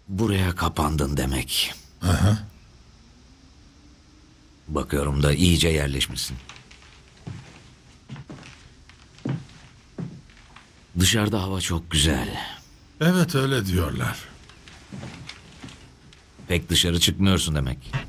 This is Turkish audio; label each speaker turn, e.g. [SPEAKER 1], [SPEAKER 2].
[SPEAKER 1] Buraya kapandın demek.
[SPEAKER 2] Aha.
[SPEAKER 1] Bakıyorum da iyice yerleşmişsin. Dışarıda hava çok güzel.
[SPEAKER 2] Evet öyle diyorlar.
[SPEAKER 1] Pek dışarı çıkmıyorsun demek.